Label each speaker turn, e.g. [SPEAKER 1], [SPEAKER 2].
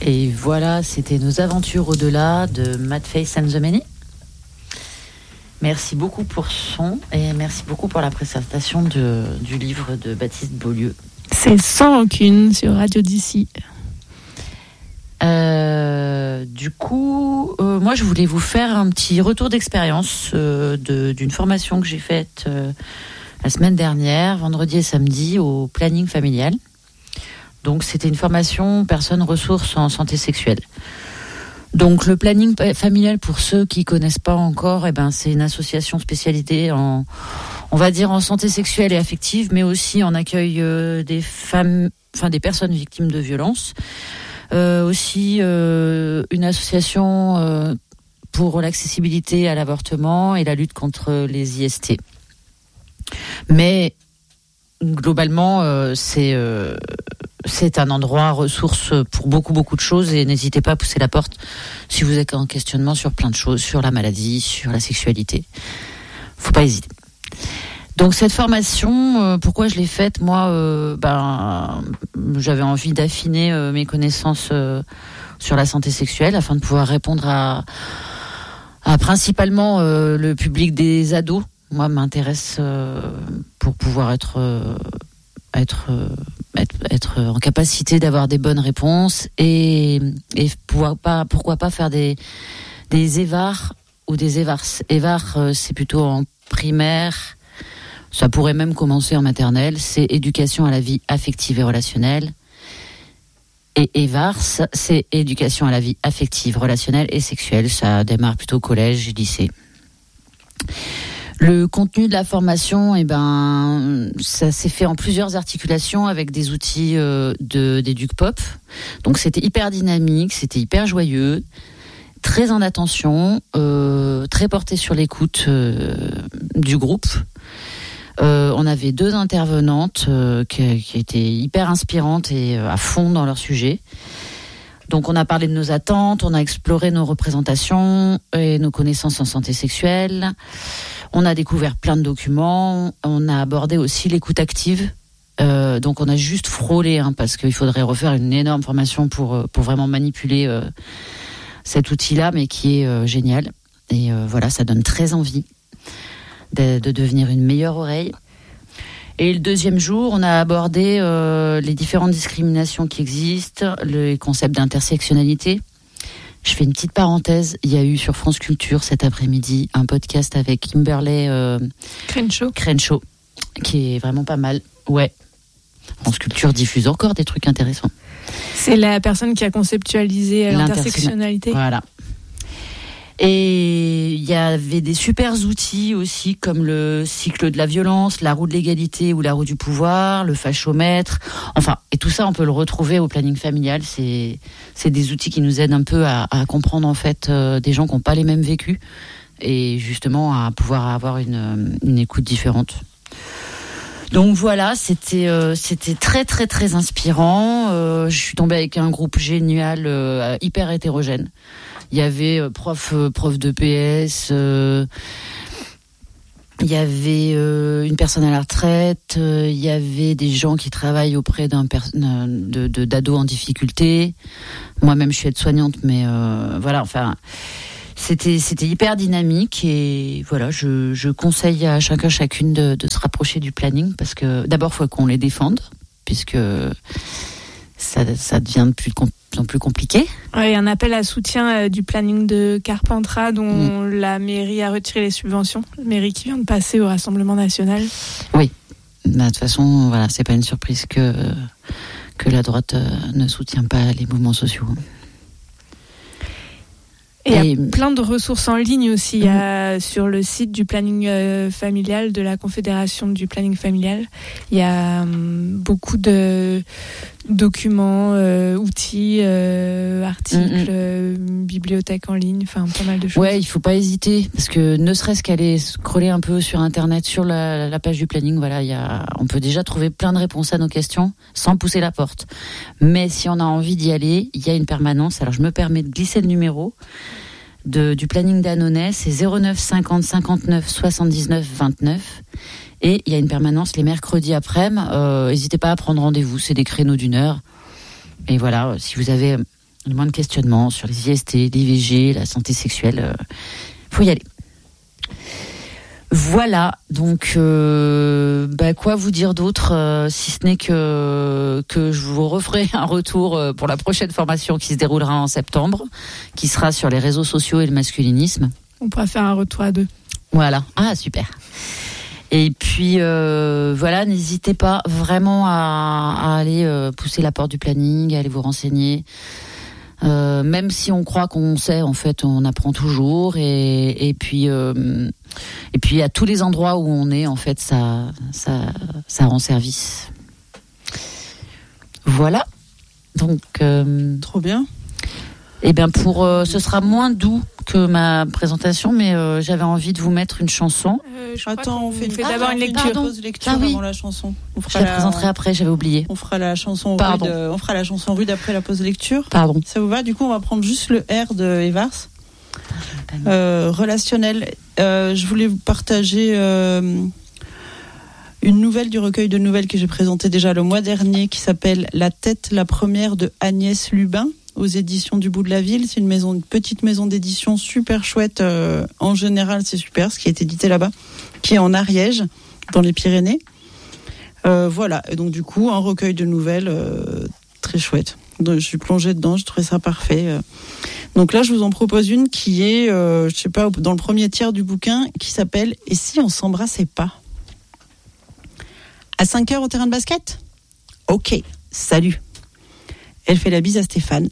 [SPEAKER 1] Et voilà, c'était nos aventures au-delà de Mad Face and the Many. Merci beaucoup pour son et merci beaucoup pour la présentation du livre de Baptiste Beaulieu.
[SPEAKER 2] C'est Sans Rancune sur Radio d'ici.
[SPEAKER 1] Du coup, moi je voulais vous faire un petit retour d'expérience d'une formation que j'ai faite la semaine dernière, vendredi et samedi, au planning familial. Donc c'était une formation personnes ressources en santé sexuelle. Donc le planning familial, pour ceux qui connaissent pas encore, c'est une association spécialisée en, on va dire, en santé sexuelle et affective, mais aussi en accueil des femmes, des personnes victimes de violences. Aussi une association pour l'accessibilité à l'avortement et la lutte contre les IST. Mais globalement, c'est un endroit ressource pour beaucoup de choses, et n'hésitez pas à pousser la porte si vous êtes en questionnement sur plein de choses, sur la maladie, sur la sexualité. Faut pas hésiter. Donc cette formation, pourquoi je l'ai faite ? Moi, j'avais envie d'affiner mes connaissances sur la santé sexuelle afin de pouvoir répondre à principalement le public des ados. Moi, m'intéresse pour pouvoir être en capacité d'avoir des bonnes réponses et pourquoi pas faire des EVAR ou des EVARS. EVAR, c'est plutôt en primaire. Ça pourrait même commencer en maternelle. C'est éducation à la vie affective et relationnelle. Et EVARS, c'est éducation à la vie affective, relationnelle et sexuelle. Ça démarre plutôt collège, lycée. Le contenu de la formation, ça s'est fait en plusieurs articulations avec des outils d'EducPop. Donc c'était hyper dynamique, c'était hyper joyeux, très en attention, très porté sur l'écoute du groupe. On avait 2 intervenantes qui étaient hyper inspirantes et à fond dans leur sujet. Donc on a parlé de nos attentes, on a exploré nos représentations et nos connaissances en santé sexuelle. On a découvert plein de documents. On a abordé aussi l'écoute active. Donc on a juste frôlé, parce qu'il faudrait refaire une énorme formation pour vraiment manipuler cet outil-là, mais qui est génial. Et voilà, ça donne très envie de devenir une meilleure oreille. Et le deuxième jour, on a abordé les différentes discriminations qui existent, le concept d'intersectionnalité. Je fais une petite parenthèse. Il y a eu sur France Culture cet après-midi un podcast avec Kimberley Crenshaw, qui est vraiment pas mal. Ouais. France Culture diffuse encore des trucs intéressants.
[SPEAKER 2] C'est la personne qui a conceptualisé l'intersectionnalité.
[SPEAKER 1] Voilà. Et il y avait des super outils aussi, comme le cycle de la violence, la roue de l'égalité ou la roue du pouvoir, le fachomètre. Et tout ça, on peut le retrouver au planning familial. C'est des outils qui nous aident un peu à comprendre, en fait, des gens qui n'ont pas les mêmes vécus, et justement à pouvoir avoir une écoute différente. Donc voilà, c'était très très très inspirant. Je suis tombée avec un groupe génial, hyper hétérogène. Il y avait prof de PS, il y avait une personne à la retraite, il y avait des gens qui travaillent auprès d'ados en difficulté. Moi-même, je suis aide-soignante, mais c'était hyper dynamique, et voilà, je conseille à chacune de se rapprocher du planning, parce que d'abord, il faut qu'on les défende, puisque ça devient de plus en plus compliqué.
[SPEAKER 2] Oui, un appel à soutien du planning de Carpentras, dont la mairie a retiré les subventions. La mairie qui vient de passer au Rassemblement national.
[SPEAKER 1] Oui, de toute façon, voilà, c'est pas une surprise que la droite ne soutient pas les mouvements sociaux.
[SPEAKER 2] Et il y a plein de ressources en ligne aussi. Il y a sur le site du planning familial, de la Confédération du planning familial, il y a beaucoup de documents, outils, articles, bibliothèques en ligne, pas mal de choses. Ouais,
[SPEAKER 1] il faut pas hésiter, parce que ne serait-ce qu'aller scroller un peu sur Internet, sur la page du planning, voilà, on peut déjà trouver plein de réponses à nos questions sans pousser la porte. Mais si on a envie d'y aller, il y a une permanence. Alors je me permets de glisser le numéro du planning d'Annonay, c'est 09 50 59 79 29. Et il y a une permanence les mercredis après-midi. N'hésitez pas à prendre rendez-vous, c'est des créneaux d'1 heure. Et voilà, si vous avez le moins de questionnements sur les IST, l'IVG, la santé sexuelle. Faut y aller. Voilà, donc quoi vous dire d'autre, si ce n'est que je vous referai un retour pour la prochaine formation qui se déroulera en septembre, qui sera sur les réseaux sociaux et le masculinisme.
[SPEAKER 2] On pourra faire un retour à 2.
[SPEAKER 1] Voilà, super. Et puis voilà, n'hésitez pas vraiment à aller pousser la porte du planning, à aller vous renseigner. Même si on croit qu'on sait, en fait, on apprend toujours. Et puis à tous les endroits où on est, en fait, ça rend service. Voilà. Donc.
[SPEAKER 3] Trop bien.
[SPEAKER 1] Eh bien, ce sera moins doux que ma présentation, mais j'avais envie de vous mettre une chanson.
[SPEAKER 3] Attends, on fait
[SPEAKER 2] d'abord une lecture.
[SPEAKER 3] Pause lecture avant la chanson.
[SPEAKER 1] Je la présenterai après, j'avais oublié.
[SPEAKER 3] On fera la chanson rude après la pause lecture.
[SPEAKER 1] Pardon.
[SPEAKER 3] Ça vous va? Du coup, on va prendre juste le R de Evars. Relationnel. Je voulais vous partager une nouvelle du recueil de nouvelles que j'ai présenté déjà le mois dernier, qui s'appelle La tête, la première, de Agnès Lubin, aux éditions du Bout de la Ville. C'est une petite maison d'édition super chouette. En général, c'est super ce qui est édité là-bas, qui est en Ariège, dans les Pyrénées. Voilà. Et donc, du coup, un recueil de nouvelles très chouette. Donc, je suis plongée dedans, je trouvais ça parfait. Donc là, je vous en propose une qui est, dans le premier tiers du bouquin, qui s'appelle « Et si on s'embrassait pas ?» À 5h au terrain de basket ? Ok, salut. Elle fait la bise à Stéphane.